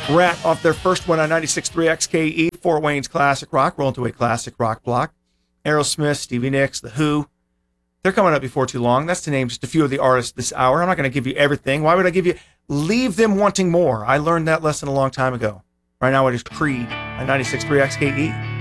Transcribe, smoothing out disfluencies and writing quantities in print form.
Rat off their first one on 96.3 XKE, Fort Wayne's classic rock, roll into a classic rock block. Aerosmith, Stevie Nicks, The Who. They're coming up before too long. That's to name just a few of the artists this hour. I'm not going to give you everything. Why would I give you? Leave them wanting more. I learned that lesson a long time ago. Right now it is Creed on 96.3 XKE.